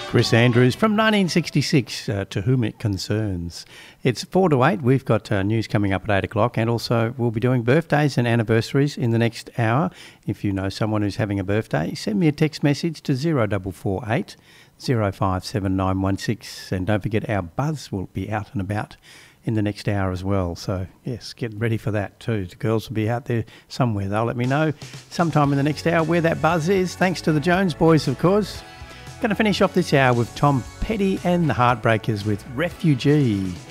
Chris Andrews from 1966, To Whom It Concerns. It's 4 to 8. We've got news coming up at 8 o'clock, and also we'll be doing birthdays and anniversaries in the next hour. If you know someone who's having a birthday, send me a text message to 0448 057916. And don't forget, our buzz will be out and about in the next hour as well. So, yes, get ready for that too. The girls will be out there somewhere. They'll let me know sometime in the next hour where that buzz is, thanks to the Jones boys, of course. Going to finish off this hour with Tom Petty and the Heartbreakers with Refugee.